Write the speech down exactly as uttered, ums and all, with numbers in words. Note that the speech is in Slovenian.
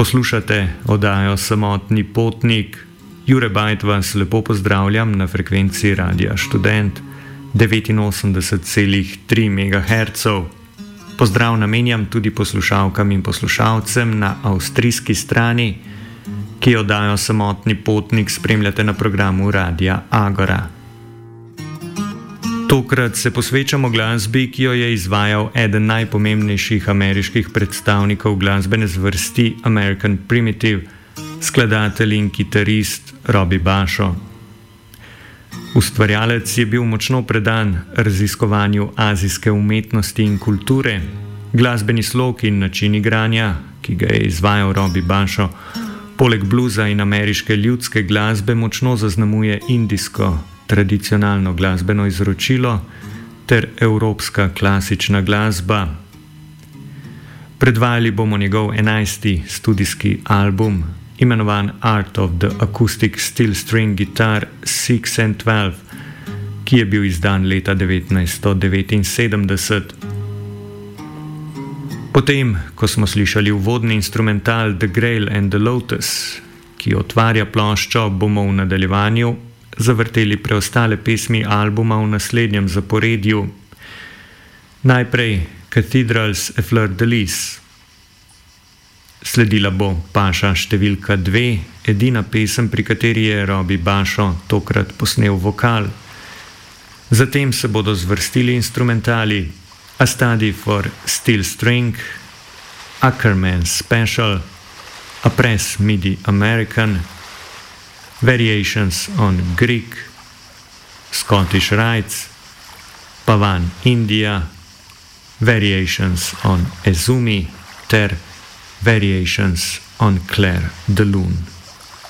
Poslušate oddajo Samotni potnik. Jure Bajt vas lepo pozdravljam na frekvenci Radia Študent devetinosemdeset celih tri megaherca. Pozdrav namenjam tudi poslušalkam in poslušalcem na avstrijski strani, ki oddajo Samotni potnik spremljate na programu Radia Agora. Tokrat se posvečamo glasbi, ki jo je izvajal eden najpomembnejših ameriških predstavnikov glasbene zvrsti American Primitive, skladatelj in kitarist Robbie Basho. Ustvarjalec je bil močno predan raziskovanju azijske umetnosti in kulture. Glasbeni slog in način igranja, ki ga je izvajal Robbie Basho, poleg bluza in ameriške ljudske glasbe močno zaznamuje indijsko tradicionalno glasbeno izročilo ter evropska klasična glasba. Predvajali bomo njegov enajsti studijski album, imenovan Art of the Acoustic Steel String Guitar six and twelve, ki je bil izdan leta devetnajststo devetinsedemdeset. Potem, ko smo slišali uvodni instrumental The Grail and the Lotus, ki otvarja ploščo, bomo v nadaljevanju zavrteli preostale pesmi albuma v naslednjem zaporedju. Najprej Cathedrals a Fleur de Lis. Sledila bo paša številka dve, edina pesem, pri kateri je Robbie Basho tokrat posnel vokal. Zatem se bodo zvrstili instrumentali A Study for Steel String, Ackerman Special, A Press Midi American, Variations on Greek, Scottish Rites, Pavan India, Variations on Ezumi ter Variations on Claire de Lune.